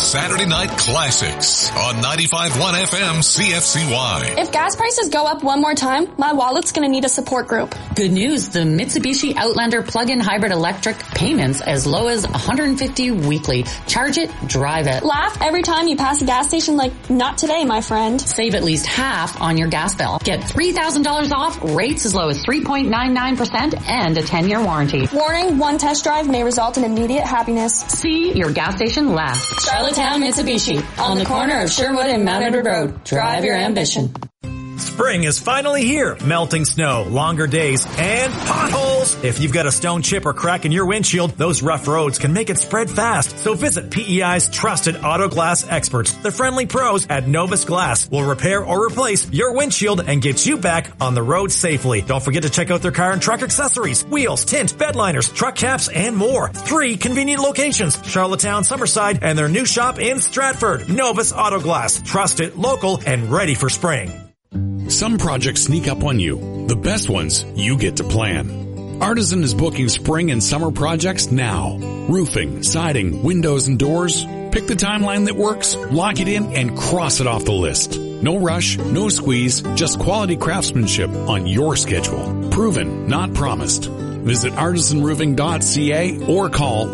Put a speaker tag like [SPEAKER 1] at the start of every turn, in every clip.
[SPEAKER 1] Saturday Night Classics on 95.1 FM CFCY.
[SPEAKER 2] If gas prices go up one more time, my wallet's going to need a support group.
[SPEAKER 3] Good news, the Mitsubishi Outlander plug-in hybrid electric payments as low as $150 weekly. Charge it, drive it.
[SPEAKER 2] Laugh every time you pass a gas station like, not today, my friend.
[SPEAKER 3] Save at least half on your gas bill. Get $3,000 off, rates as low as 3.99% and a 10-year warranty.
[SPEAKER 2] Warning, one test drive may result in immediate happiness.
[SPEAKER 3] See your gas station last. Charlottetown Mitsubishi, on the corner of Sherwood and Mount Edward Road. Drive your ambition.
[SPEAKER 4] Spring is finally here. Melting snow, longer days, and potholes. If you've got a stone chip or crack in your windshield, those rough roads can make it spread fast. So visit PEI's trusted auto glass experts. The friendly pros at Novus Glass will repair or replace your windshield and get you back on the road safely. Don't forget to check out their car and truck accessories, wheels, tint, bed liners, truck caps, and more. 3 convenient locations, Charlottetown, Summerside, and their new shop in Stratford. Novus Auto Glass, trusted, local, and ready for spring.
[SPEAKER 5] Some projects sneak up on you. The best ones you get to plan. Artisan is booking spring and summer projects now. Roofing, siding, windows, and doors. Pick the timeline that works, lock it in, and cross it off the list. No rush, no squeeze, just quality craftsmanship on your schedule. Proven, not promised. Visit artisanroofing.ca or call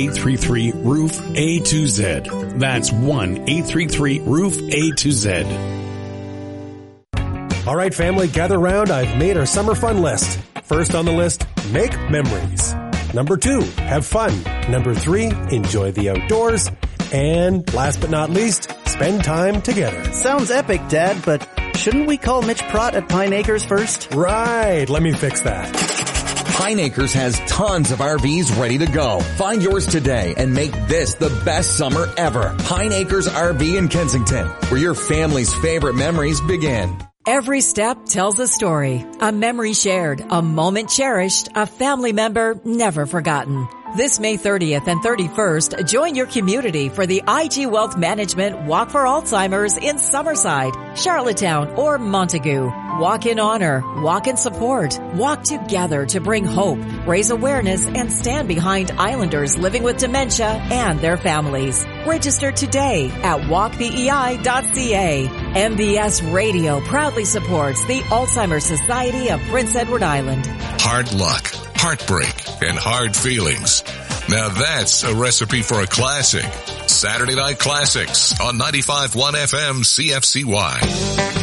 [SPEAKER 5] 1-833-ROOF-A2Z. That's 1-833-ROOF-A2Z.
[SPEAKER 6] All right, family, gather round. I've made our summer fun list. First on the list, make memories. Number 2, have fun. Number 3, enjoy the outdoors. And last but not least, spend time together.
[SPEAKER 7] Sounds epic, Dad, but shouldn't we call Mitch Pratt at Pine Acres first?
[SPEAKER 6] Right, let me fix that.
[SPEAKER 8] Pine Acres has tons of RVs ready to go. Find yours today and make this the best summer ever. Pine Acres RV in Kensington, where your family's favorite memories begin.
[SPEAKER 9] Every step tells a story, a memory shared, a moment cherished, a family member never forgotten. This May 30th and 31st, join your community for the IG Wealth Management Walk for Alzheimer's in Summerside, Charlottetown, or Montague. Walk in honor, walk in support, walk together to bring hope, raise awareness, and stand behind Islanders living with dementia and their families. Register today at walkpei.ca. MBS Radio proudly supports the Alzheimer's Society of Prince Edward Island.
[SPEAKER 1] Hard luck, heartbreak, and hard feelings. Now that's a recipe for a classic. Saturday Night Classics on 95.1 FM CFCY.